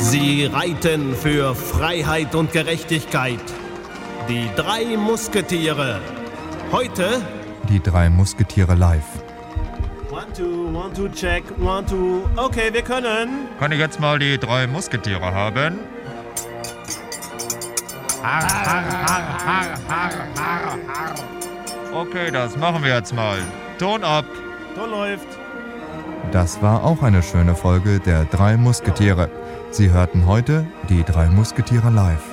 Sie reiten für Freiheit und Gerechtigkeit. Die 3 Musketiere. Heute Die 3 Musketiere live. 1, 2, check, 1, 2. Okay, wir können. Kann ich jetzt mal die 3 Musketiere haben? Okay, das machen wir jetzt mal. Ton ab. Ton läuft. Das war auch eine schöne Folge der 3 Musketiere. Sie hörten heute die 3 Musketiere live.